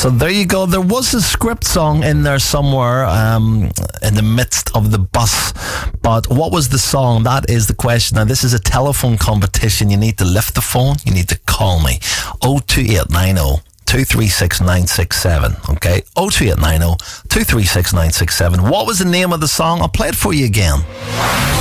So there you go. There was a script song in there somewhere in the midst of the bus. But what was the song? That is the question. Now, this is a telephone competition. You need to lift the phone. You need to call me. 02890 236 967. Okay, 02890 236 967. What was the name of the song? I'll play it for you again.